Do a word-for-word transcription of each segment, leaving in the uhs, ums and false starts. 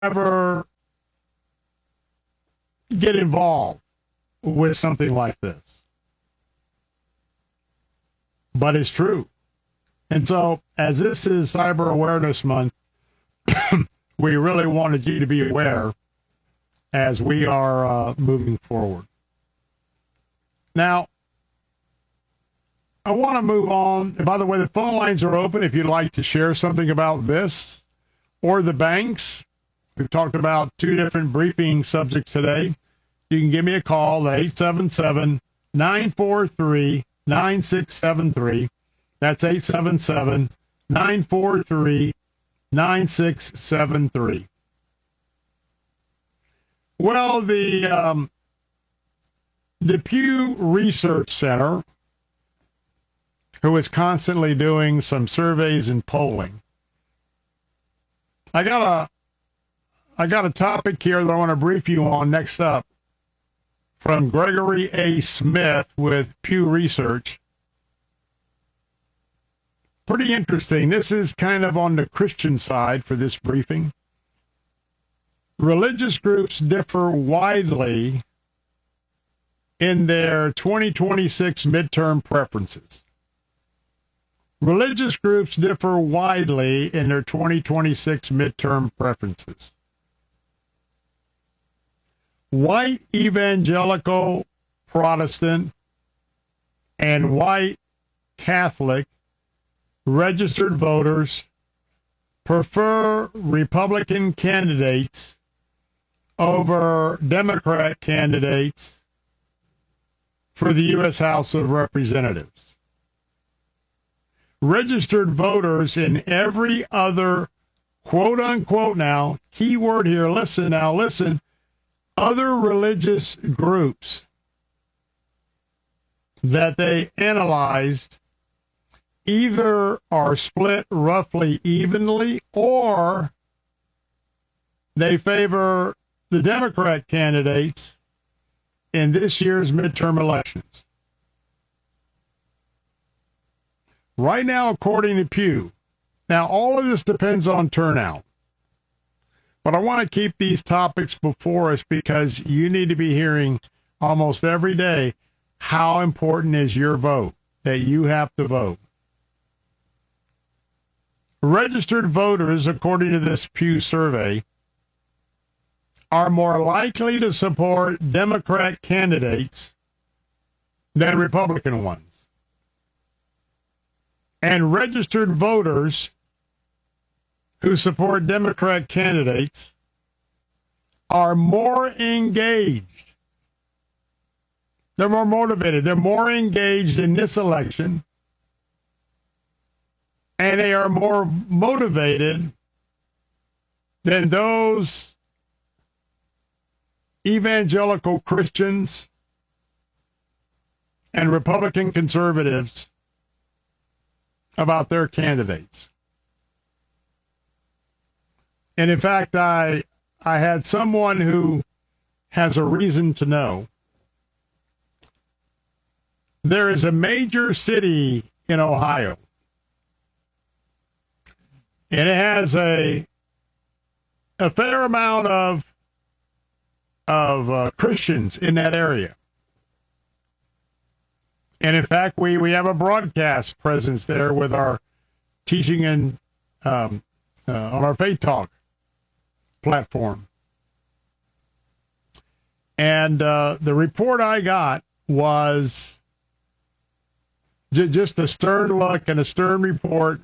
ever get involved with something like this. But it's true. And so, as this is Cyber Awareness Month, we really wanted you to be aware as we are uh, moving forward. Now, I want to move on. And by the way, the phone lines are open if you'd like to share something about this or the banks. We've talked about two different briefing subjects today. You can give me a call at eight seven seven, nine four three, nine six seven three. That's eight seven seven, nine four three, nine six seven three. Well, the um, the Pew Research Center, who is constantly doing some surveys and polling, I got a I got a topic here that I want to brief you on next up from Gregory A. Smith with Pew Research. Pretty interesting. This is kind of on the Christian side for this briefing. Religious groups differ widely in their twenty twenty-six midterm preferences. Religious groups differ widely in their twenty twenty-six midterm preferences. White evangelical Protestant and white Catholic registered voters prefer Republican candidates over Democrat candidates for the U S House of Representatives. Registered voters in every other, quote unquote now, key word here, listen now, listen, other religious groups that they analyzed either are split roughly evenly or they favor the Democrat candidates in this year's midterm elections. Right now, according to Pew, now all of this depends on turnout, but I want to keep these topics before us because you need to be hearing almost every day how important is your vote, that you have to vote. Registered voters, according to this Pew survey, are more likely to support Democrat candidates than Republican ones. And registered voters who support Democrat candidates are more engaged. They're more motivated. They're more engaged in this election. And they are more motivated than those evangelical Christians and Republican conservatives about their candidates. And in fact, I I had someone who has a reason to know. There is a major city in Ohio, and it has a a fair amount of of uh, Christians in that area. And in fact, we, we have a broadcast presence there with our teaching and um, uh, on our Faith Talk platform. And uh, the report I got was j- just a stern look and a stern report.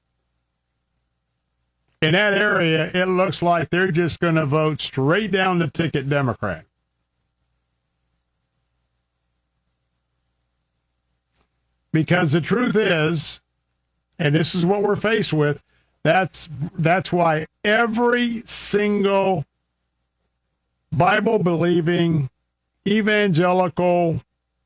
In that area, it looks like they're just going to vote straight down the ticket Democrat. Because the truth is, and this is what we're faced with, that's that's why every single Bible-believing, evangelical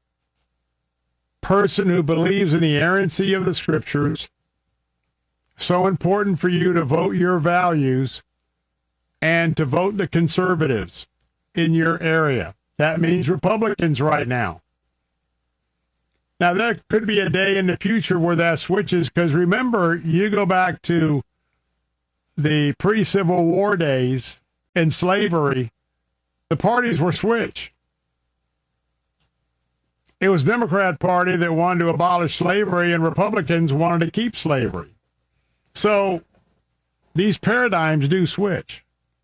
person who believes in the inerrancy of the Scriptures, so important for you to vote your values and to vote the conservatives in your area. That means Republicans right now. Now, there could be a day in the future where that switches, because remember, you go back to the pre-Civil War days, in slavery, the parties were switched. It was Democrat Party that wanted to abolish slavery, and Republicans wanted to keep slavery. So these paradigms do switch.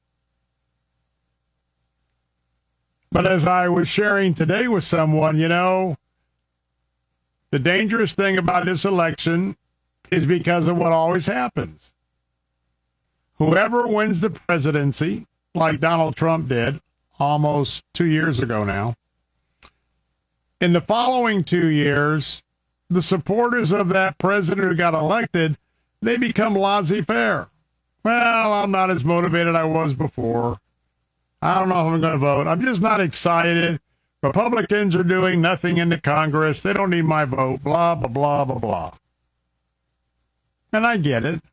But as I was sharing today with someone, you know, the dangerous thing about this election is because of what always happens. Whoever wins the presidency, like Donald Trump did almost two years ago now, in the following two years, the supporters of that president who got elected, they become laissez-faire. Well, I'm not as motivated as I was before. I don't know if I'm going to vote. I'm just not excited. Republicans are doing nothing in the Congress. They don't need my vote. Blah, blah, blah, blah, blah. And I get it.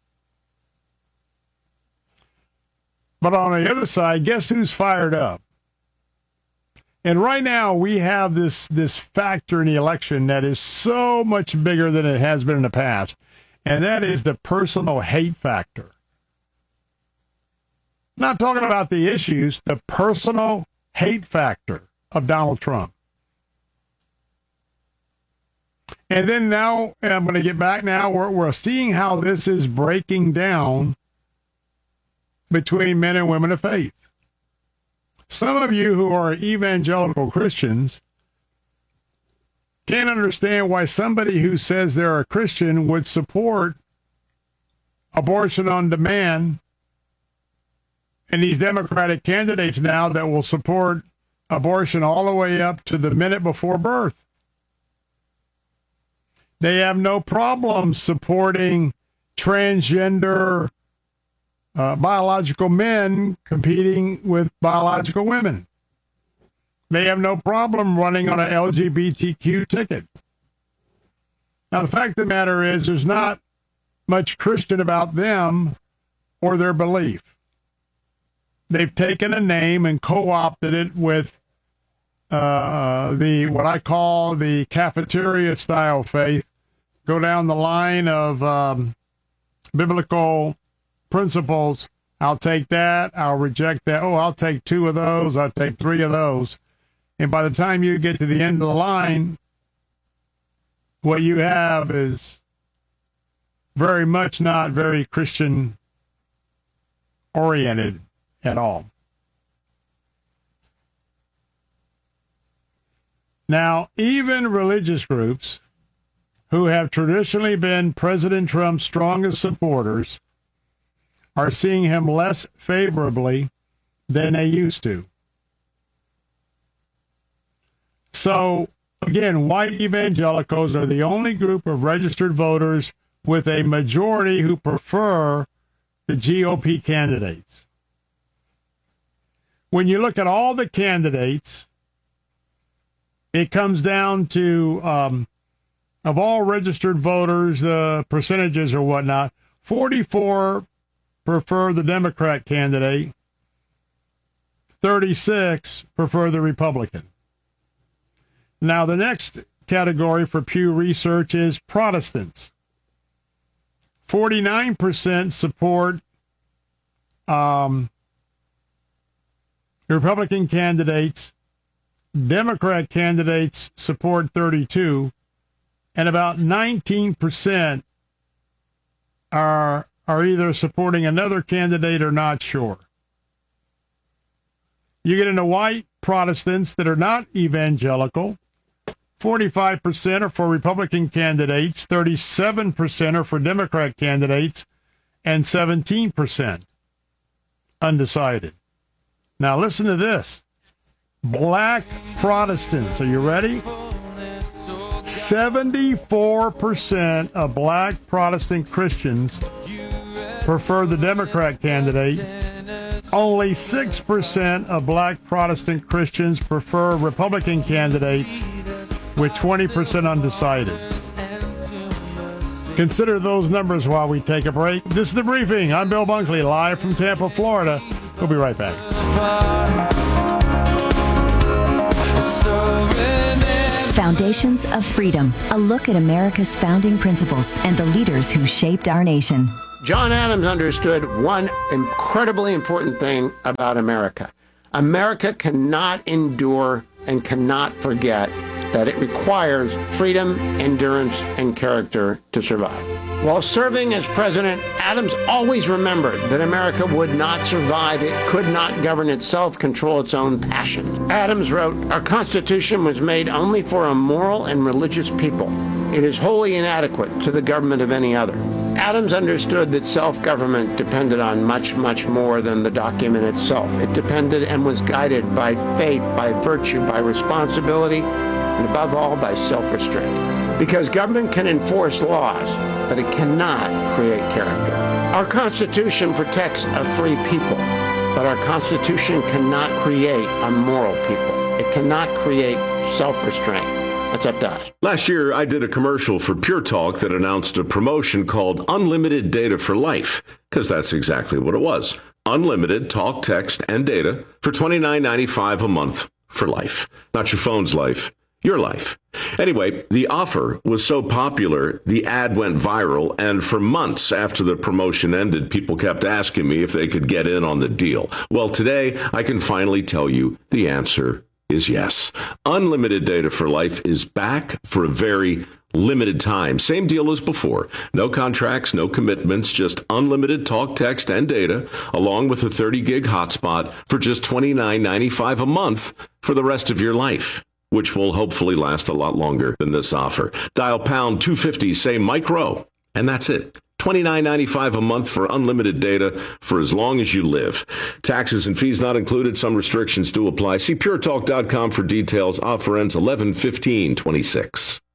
But on the other side, guess who's fired up? And right now we have this, this factor in the election that is so much bigger than it has been in the past. And that is the personal hate factor. Not talking about the issues, the personal hate factor of Donald Trump. And then now, and I'm going to get back now, we're, we're seeing how this is breaking down between men and women of faith. Some of you who are evangelical Christians can't understand why somebody who says they're a Christian would support abortion on demand, and these Democratic candidates now that will support abortion all the way up to the minute before birth. They have no problem supporting transgender uh, biological men competing with biological women. They have no problem running on an L G B T Q ticket. Now, the fact of the matter is there's not much Christian about them or their belief. They've taken a name and co-opted it with uh, the what I call the cafeteria-style faith. Go down the line of um, biblical principles. I'll take that. I'll reject that. Oh, I'll take two of those. I'll take three of those. And by the time you get to the end of the line, what you have is very much not very Christian-oriented at all. Now, even religious groups who have traditionally been President Trump's strongest supporters are seeing him less favorably than they used to. So, again, white evangelicals are the only group of registered voters with a majority who prefer the G O P candidates. When you look at all the candidates, it comes down to, um, of all registered voters, the uh, percentages or whatnot, forty-four prefer the Democrat candidate, thirty-six prefer the Republican. Now, the next category for Pew Research is Protestants. forty-nine percent support um, Republican candidates. Democrat candidates support thirty-two, and about nineteen percent are are either supporting another candidate or not sure. You get into white Protestants that are not evangelical. forty-five percent are for Republican candidates, thirty-seven percent are for Democrat candidates, and seventeen percent undecided. Now listen to this. Black Protestants, are you ready? seventy-four percent of black Protestant Christians prefer the Democrat candidate. Only six percent of black Protestant Christians prefer Republican candidates, with twenty percent undecided. Consider those numbers while we take a break. This is The Briefing. I'm Bill Bunkley, live from Tampa, Florida. We'll be right back. Foundations of Freedom, a look at America's founding principles and the leaders who shaped our nation. John Adams understood one incredibly important thing about America. America cannot endure and cannot forget that it requires freedom, endurance, and character to survive. While serving as president, Adams always remembered that America would not survive. It could not govern itself, control its own passions. Adams wrote, "Our Constitution was made only for a moral and religious people. It is wholly inadequate to the government of any other." Adams understood that self-government depended on much, much more than the document itself. It depended and was guided by faith, by virtue, by responsibility, and above all, by self-restraint. Because government can enforce laws, but it cannot create character. Our Constitution protects a free people, but our Constitution cannot create a moral people. It cannot create self-restraint. That's up to us. Last year, I did a commercial for Pure Talk that announced a promotion called Unlimited Data for Life, because that's exactly what it was. Unlimited talk, text, and data for twenty-nine ninety-five a month for life. Not your phone's life, your life. Anyway, the offer was so popular, the ad went viral, and for months after the promotion ended, people kept asking me if they could get in on the deal. Well, today, I can finally tell you the answer is yes. Unlimited Data for Life is back for a very limited time. Same deal as before. No contracts, no commitments, just unlimited talk, text, and data, along with a thirty gig hotspot for just twenty-nine ninety-five a month for the rest of your life, which will hopefully last a lot longer than this offer. Dial pound two fifty, say micro, and that's it. twenty-nine ninety-five a month for unlimited data for as long as you live. Taxes and fees not included. Some restrictions do apply. See pure talk dot com for details. Offer ends eleven fifteen twenty-six.